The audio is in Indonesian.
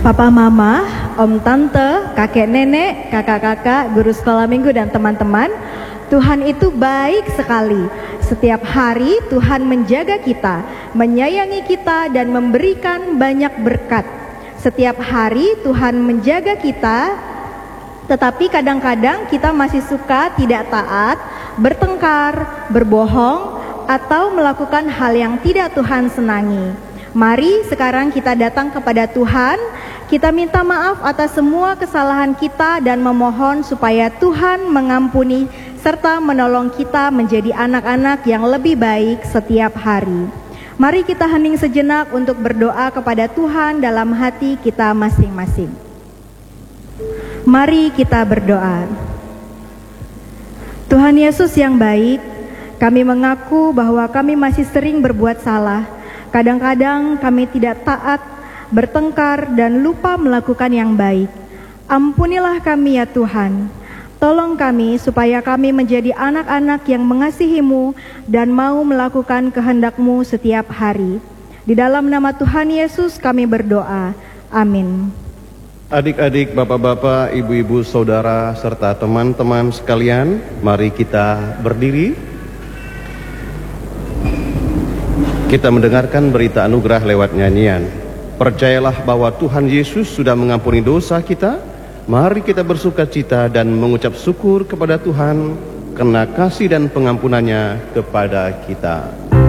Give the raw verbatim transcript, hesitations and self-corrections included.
Papa mama, om tante, kakek nenek, kakak-kakak, guru sekolah minggu dan teman-teman, Tuhan itu baik sekali. Setiap hari Tuhan menjaga kita, menyayangi kita dan memberikan banyak berkat. Setiap hari Tuhan menjaga kita, tetapi kadang-kadang kita masih suka tidak taat, bertengkar, berbohong, atau melakukan hal yang tidak Tuhan senangi. Mari sekarang kita datang kepada Tuhan, kita minta maaf atas semua kesalahan kita dan memohon supaya Tuhan mengampuni serta menolong kita menjadi anak-anak yang lebih baik setiap hari. Mari kita hening sejenak untuk berdoa kepada Tuhan dalam hati kita masing-masing. Mari kita berdoa. Tuhan Yesus yang baik, kami mengaku bahwa kami masih sering berbuat salah. Kadang-kadang kami tidak taat, bertengkar, dan lupa melakukan yang baik. Ampunilah kami ya Tuhan. Tolong kami supaya kami menjadi anak-anak yang mengasihi-Mu dan mau melakukan kehendak-Mu setiap hari. Di dalam nama Tuhan Yesus kami berdoa. Amin. Adik-adik, bapak-bapak, ibu-ibu, saudara, serta teman-teman sekalian, mari kita berdiri. Kita mendengarkan berita anugerah lewat nyanyian. Percayalah bahwa Tuhan Yesus sudah mengampuni dosa kita. Mari kita bersuka cita dan mengucap syukur kepada Tuhan karena kasih dan pengampunannya kepada kita.